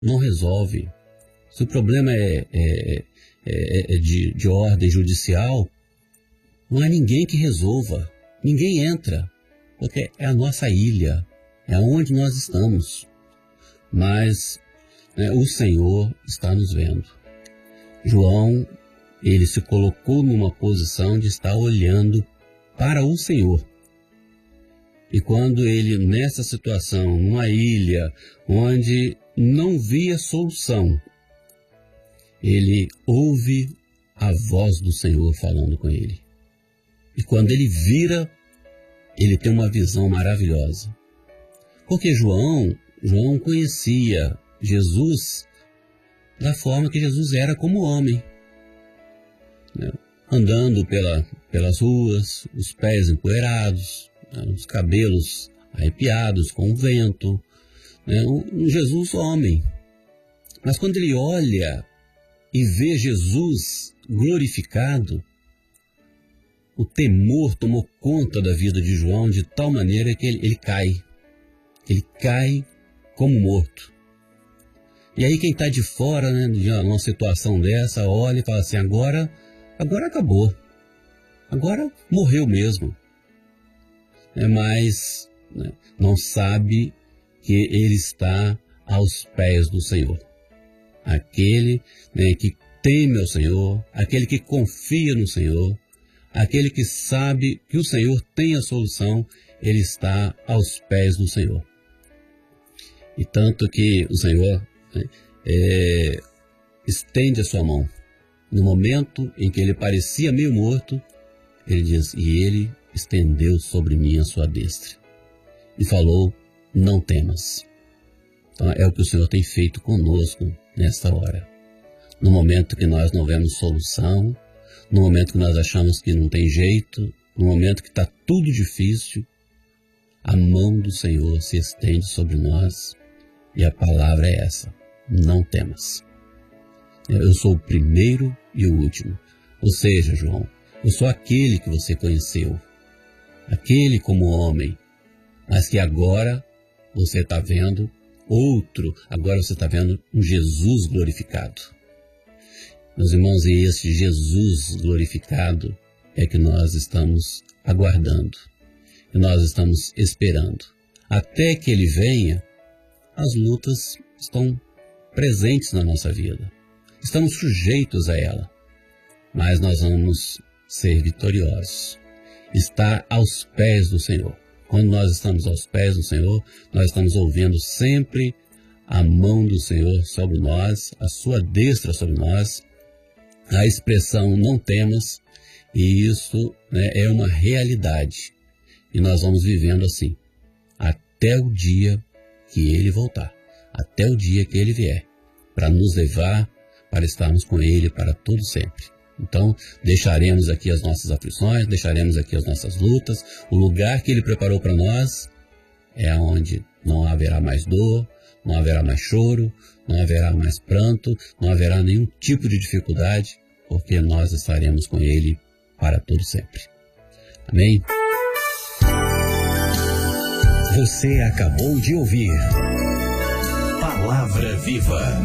não resolve. Se o problema é de ordem judicial, não há ninguém que resolva. Ninguém entra, porque é a nossa ilha, é onde nós estamos. Mas o Senhor está nos vendo. João, ele se colocou numa posição de estar olhando para o Senhor. E quando ele, nessa situação, numa ilha, onde não via solução, ele ouve a voz do Senhor falando com ele. E quando ele vira, ele tem uma visão maravilhosa. Porque João conhecia Jesus da forma que Jesus era como homem, andando pelas ruas, os pés empoeirados, os cabelos arrepiados com o vento, um Jesus homem. Mas quando ele olha e vê Jesus glorificado, o temor tomou conta da vida de João de tal maneira que ele cai como morto. E aí quem está de fora, de uma situação dessa, olha e fala assim, agora acabou, agora morreu mesmo. Mas não sabe que ele está aos pés do Senhor. Aquele que teme ao Senhor, aquele que confia no Senhor, aquele que sabe que o Senhor tem a solução, ele está aos pés do Senhor. E tanto que o Senhor estende a sua mão. No momento em que ele parecia meio morto, ele diz, e ele estendeu sobre mim a sua destra. E falou, não temas. Então é o que o Senhor tem feito conosco nesta hora. No momento que nós não vemos solução, no momento que nós achamos que não tem jeito, no momento que está tudo difícil, a mão do Senhor se estende sobre nós e a palavra é essa, não temas. Eu sou o primeiro e o último. Ou seja, João, eu sou aquele que você conheceu, aquele como homem, mas que agora você está vendo outro, agora você está vendo um Jesus glorificado. Meus irmãos, e esse Jesus glorificado é que nós estamos aguardando, que nós estamos esperando. Até que ele venha, as lutas estão presentes na nossa vida. Estamos sujeitos a ela, mas nós vamos ser vitoriosos. Estar aos pés do Senhor. Quando nós estamos aos pés do Senhor, nós estamos ouvindo sempre a mão do Senhor sobre nós, a sua destra sobre nós, a expressão não temas, e isso é uma realidade. E nós vamos vivendo assim, até o dia que Ele voltar, até o dia que Ele vier, para nos levar, para estarmos com Ele para todo sempre. Então, deixaremos aqui as nossas aflições, deixaremos aqui as nossas lutas. O lugar que Ele preparou para nós é onde não haverá mais dor, não haverá mais choro, não haverá mais pranto, não haverá nenhum tipo de dificuldade, porque nós estaremos com Ele para todo sempre. Amém? Você acabou de ouvir Palavra Viva.